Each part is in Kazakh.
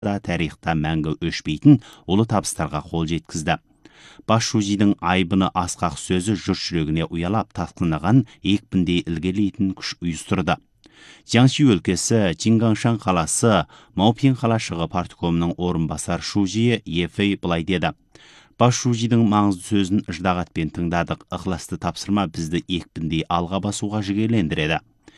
да тарихта мәңгі өшпейтін ұлы табыстарға қол жеткізді. Бас Шузидің айбыны асқақ сөзі жұрт жүрегіне ұялап тасқындаған екпіндей ілгерілейтін күш ұйыстырды. Jiangxi өлкесі, Чингаңшан қаласы, Маопин қалашығы парткомының орынбасар Шужи Ефей былай деді. Бас Шузидің маңызды сөзін ждағатпен тыңдадық. Ықыласты тапсырма бізді екпіндей алға басуға жігерлендіреді.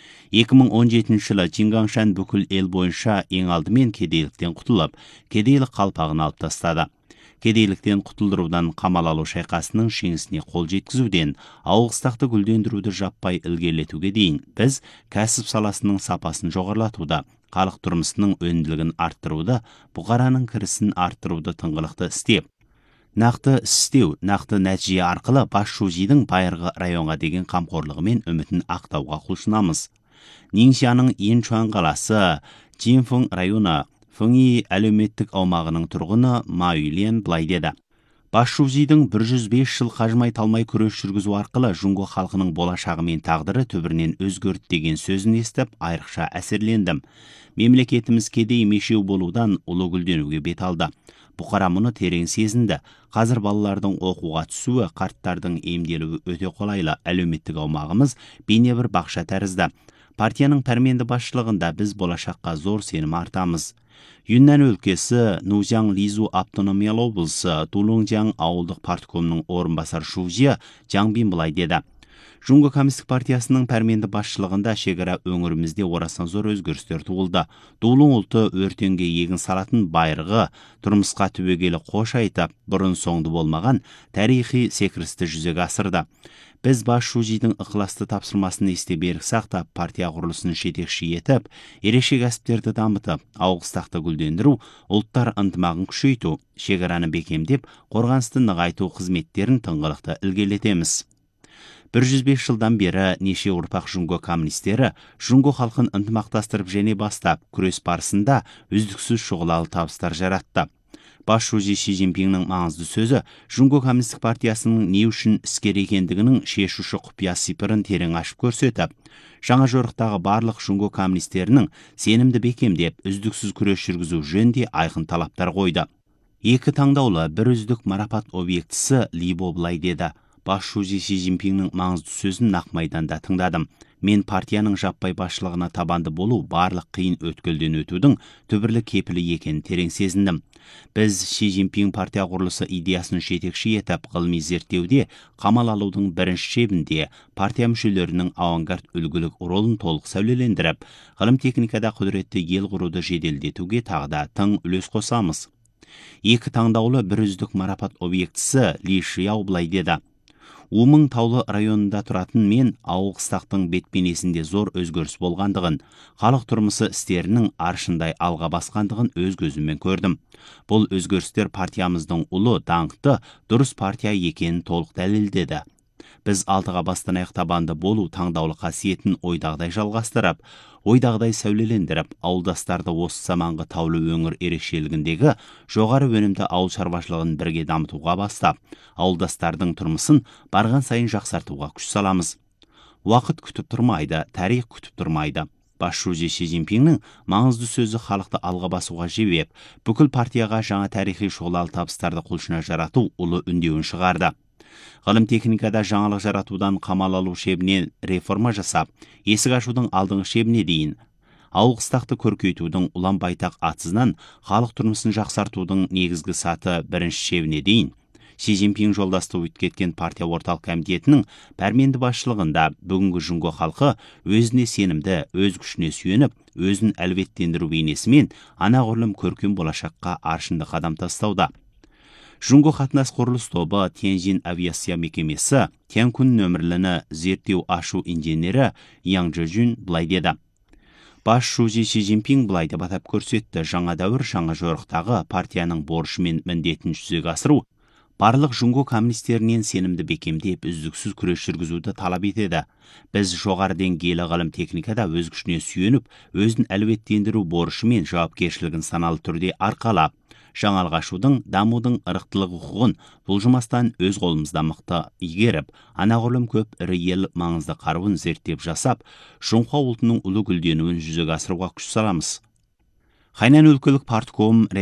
2017 жылы Чингаңшан бүкіл ел бойынша ең алдымен кедейліктен құтылып, кедейлік қалпағын алып тастады. Кедейліктен құтылдырудан қамал алу шайқасының жеңісіне қол жеткізуден, ауғыстақты гүлдендіруді жаппай ілгерілетуге дейін біз кәсіп саласының сапасын жоғарлатуды, халық тұрмысының өнімділігін арттыруды, бұқараның кірісін арттыруды тыңғылықты істеп, нақты істеу, нақты нәтиже арқылы Бас Шузидің байырғы районға деген қамқорлығы мен үмітін ақтауға құлшынамыз. Ниншаның Инчуан қаласы, Чинфeng районы, Фыңи әлеуметтік аумағының тұрғыны Ма Юйлен былай деді. Бас Шузидің 105 жыл қажымай талмай күрес жүргізу арқылы Жунго халқының болашағы мен тағдыры түбірінен өзгерді деген сөзін естіп, айрықша әсерлендім. Мемлекетіміз кедей мешеу болудан ұлы гүлденуге бет алды. Бұқара мұны терең сезінді. Қазір балалардың оқуға түсуі, қарттардың емделуі өте қолайлы. Әлеуметтік аумағымыз бейне бір бақша тәрізді. Партияның пәрменді басшылығында біз болашаққа зор сенім артамыз. Юннан өлкесі, Нузяң Лизу автономиялы облысы, Тулуңжаң ауылдық парткомның орынбасар Шужи Жаңбин былай деді. Жунго Коммунистік партиясының пәрменді басшылығында шекара өңірімізде орасан зор өзгерістер туылды. Тулуң ұлты өртенге егін салатын байырғы, тұрмысқа түбегейлі қош айтып, бұрын соңды болмаған тарихи секірісті жүзеге асырды. Біз Бас Шузидің ықыласты тапсырмасын есте берік сақтап, партия құрылысын жетекші етіп, ерекше кәсіптерді дамытып, ауғыстақты гүлдендіру, ұлттар ынтымағын күшейту, шекараны бекемдеп, қорғанысты нығайту қызметтерін тыңғылықты ілгерілетеміз. 105 жылдан бері неше ұрпақ Жунго коммунистері Жунго халқын ынтымақтастырып және бастап, күрес барысында үздіксіз шұғылалы табыстар жаратты. Бас Шузи Си Цзиньпиннің маңызды сөзі Жунго Коммунистік партиясының не үшін іскер екендігінің шешуші құпия сипырын терең ашып көрсетіп, жаңа жорықтағы барлық Жунго коммунистерінің сенімді бекемдеп, үздіксіз күрес жүргізу жөнінде айқын талаптар қойды. Екі таңдаулы бір үздік марапат объектісі Либо былай деді. Бас Шузи Си Цзиньпиннің маңызды сөзін нақ майданда тыңдадым. Мен партияның жаппай басшылығына табанды болу барлық қиын өткелден өтудің түбірлі кепілі екенін терең сезіндім. Біз Си Цзиньпин партия құрылысы идеясын жетекші етіп, ғылыми зерттеуде, қамал алудың бірінші шебінде партия мүшелерінің авангард үлгілік ролын толық сәулелендіріп, ғылым техникада құдіретті ел құруды жеделдетуге тағы да тың үлес қосамыз. Екі таңдаулы бір үздік марапат объектісі Ли Шияу былай деді. Умың таулы районында тұратын мен ауғыстақтың бетпенесінде зор өзгеріс болғандығын, халық тұрмысы істерінің аршындай алға басқандығын өз көзіммен көрдім. Бұл өзгерістер партиямыздың ұлы, даңқты, дұрыс партия екенін толық дәлелдеді. Біз алдыға бастан аяқ табанды болу таңдаулы қасиетін ойдағдай жалғастырып, ойдағдай сәулелендіріп, ауылдастарды осы заманғы таулы өңір ерекшелігіндегі жоғары өнімді ауыл шаруашылығын бірге дамытуға бастап, ауылдастардың тұрмысын барған сайын жақсартуға күш саламыз. Уақыт күтіп тұрмайды, тарих күтіп тұрмайды. Бас Шузи Си Цзиньпиннің маңызды сөзі халықты алға басуға жебеп, бүкіл партияға жаңа тарихи шұғылалы табыстарды құлшына жарату ұлы үндеуін шығарды. Ғылым техникада жаңалық жаратудан қамал алу шебінен реформа жасап, есік ашудың алдыңғы шебіне дейін, ауғыстақты көркейтудің ұлан байтақ атсызынан халық тұрмысын жақсартудың негізгі саты бірінші шебіне дейін, Си Цзиньпин жолдасты өткеткен партия орталық комитетінің пәрменді басшылығында бүгінгі Жунго халқы өзіне сенімді, өз күшіне сүйеніп, өзін әлеуеттендіру бейнесімен анағұрлым көркем болашаққа аршынды қадам тастауда. Жунго қатынас құрылыс тобы Тяньжин авиация мекемесі Тянкун нөмірліні зерттеу ашу инженері Яң Джэжүн былай деді. Бас Шузи Си Цзиньпин былай деп атап көрсетті. Жаңа дәуір, жаңа жорықтағы партияның борышы мен міндетін жүзеге асыру барлық Жунго коммунистерінен сенімді бекемдеп, үздіксіз күрес жүргізуді талап етеді. Біз жоғары деңгейлі ғылым техникада өз күшіне сүйеніп, өзін әлеуеттендіру борышы мен жауапкершілігін саналы түрде арқалап, жаңалық ашудың, дамудың ырықтылық құқығын бұлжымастан өз қолымызда мықты игеріп, анағұрлым көп ірі ел маңызды қаруын зерттеп жасап, Жунго ұлтының ұлы гүлденуін жүзеге асыруға күш саламыз. Хайнан өлкөлүк партком